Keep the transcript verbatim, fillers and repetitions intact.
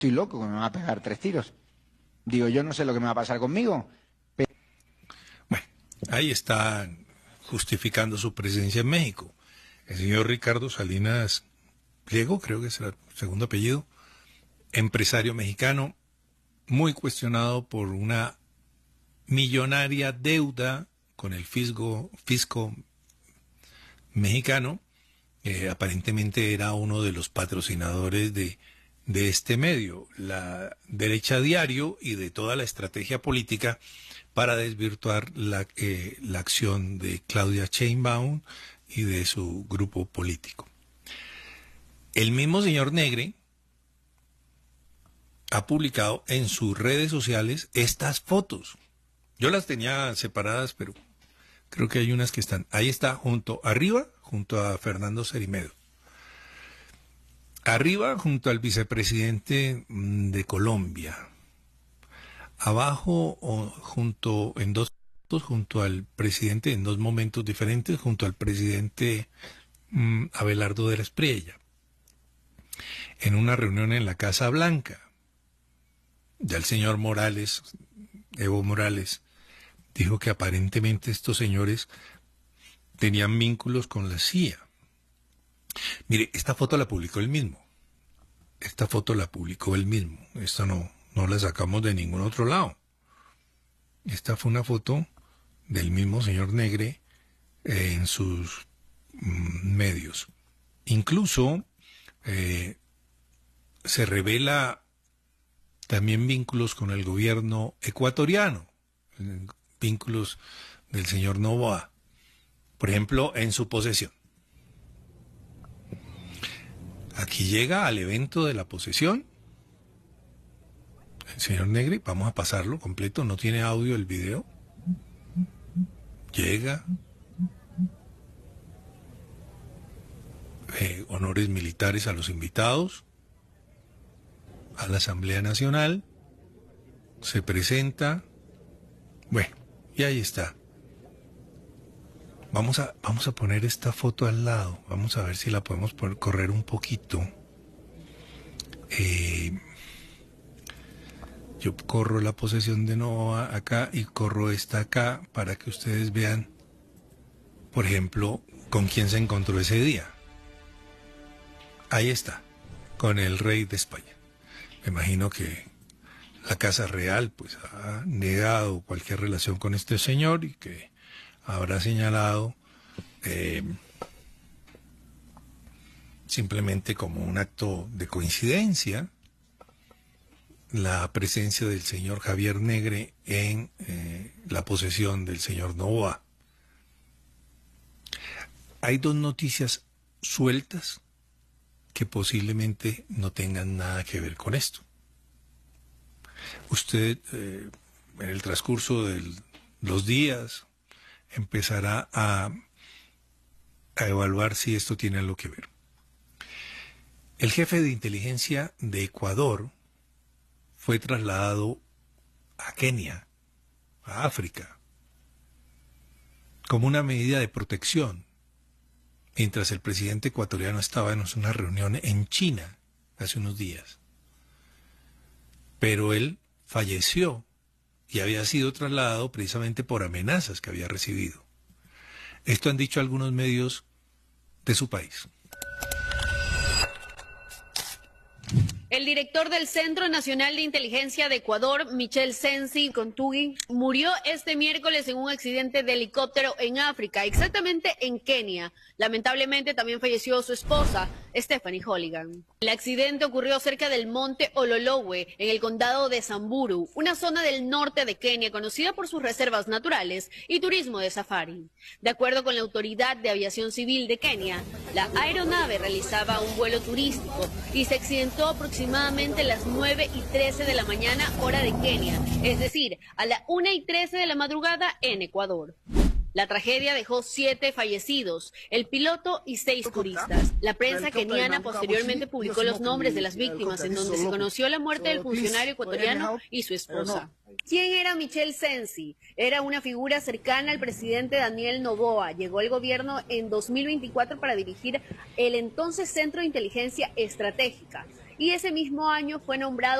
estoy loco, que me va a pegar tres tiros. Digo, yo no sé lo que me va a pasar conmigo. Pero... Bueno, ahí está justificando su presencia en México. El señor Ricardo Salinas Pliego, creo que es el segundo apellido, empresario mexicano, muy cuestionado por una millonaria deuda con el fisco, fisco mexicano. Eh, aparentemente era uno de los patrocinadores de, de este medio, la Derecha Diario, y de toda la estrategia política para desvirtuar la, eh, la acción de Claudia Sheinbaum y de su grupo político. El mismo señor Negre ha publicado en sus redes sociales estas fotos. Yo las tenía separadas, pero creo que hay unas que están. Ahí está, junto, arriba, junto a Fernando Cerimedo. Arriba, junto al vicepresidente de Colombia. Abajo, o junto, en dos junto al presidente, en dos momentos diferentes, junto al presidente mmm, Abelardo de la Espriella. En una reunión en la Casa Blanca. Ya el señor Morales, Evo Morales, dijo que aparentemente estos señores tenían vínculos con la C I A. Mire, esta foto la publicó él mismo. Esta foto la publicó él mismo. Esta no, no la sacamos de ningún otro lado. Esta fue una foto del mismo señor Negre eh, en sus mm, medios. Incluso eh, se revela también vínculos con el gobierno ecuatoriano, vínculos del señor Noboa, por ejemplo, en su posesión. Aquí llega al evento de la posesión el señor Negre, vamos a pasarlo completo, no tiene audio el video. Llega, eh, honores militares a los invitados, a la Asamblea Nacional, se presenta, bueno, y ahí está. Vamos a, vamos a poner esta foto al lado, vamos a ver si la podemos poner, correr un poquito. Eh, yo corro la posesión de Noboa acá y corro esta acá para que ustedes vean, por ejemplo, con quién se encontró ese día. Ahí está, con el rey de España. Me imagino que la Casa Real pues ha negado cualquier relación con este señor y que habrá señalado eh, simplemente como un acto de coincidencia la presencia del señor Javier Negre en eh, la posesión del señor Noboa. Hay dos noticias sueltas que posiblemente no tengan nada que ver con esto. Usted eh, en el transcurso de los días empezará a, a evaluar si esto tiene algo que ver. El jefe de inteligencia de Ecuador fue trasladado a Kenia, a África, como una medida de protección, mientras el presidente ecuatoriano estaba en una reunión en China hace unos días. Pero él falleció y había sido trasladado precisamente por amenazas que había recibido. Esto han dicho algunos medios de su país. El director del Centro Nacional de Inteligencia de Ecuador, Michel Sensi Contugui, murió este miércoles en un accidente de helicóptero en África, exactamente en Kenia. Lamentablemente también falleció su esposa, Stephanie Holligan. El accidente ocurrió cerca del monte Ololowe, en el condado de Samburu, una zona del norte de Kenia conocida por sus reservas naturales y turismo de safari. De acuerdo con la Autoridad de Aviación Civil de Kenia, la aeronave realizaba un vuelo turístico y se accidentó aproximadamente a las nueve y trece de la mañana, hora de Kenia, es decir, a la una y trece de la madrugada en Ecuador. La tragedia dejó siete fallecidos, el piloto y seis turistas. La prensa keniana posteriormente publicó los nombres de las víctimas, en donde se conoció la muerte del funcionario ecuatoriano y su esposa. ¿Quién era Michel Sensi? Era una figura cercana al presidente Daniel Noboa. Llegó al gobierno en dos mil veinticuatro para dirigir el entonces Centro de Inteligencia Estratégica y ese mismo año fue nombrado